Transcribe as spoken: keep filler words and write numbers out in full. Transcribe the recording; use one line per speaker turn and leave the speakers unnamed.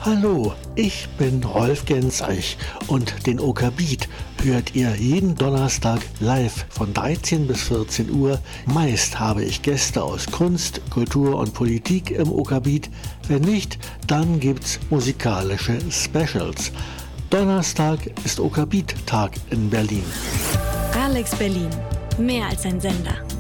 Hallo, ich bin Rolf Genzeich und den Oker Beat hört ihr jeden Donnerstag live von dreizehn bis vierzehn Uhr. Meist habe ich Gäste aus Kunst, Kultur und Politik im Oker Beat. Wenn nicht, dann gibt's musikalische Specials. Donnerstag ist Oker Beat Tag in Berlin.
Alex Berlin, mehr als ein Sender.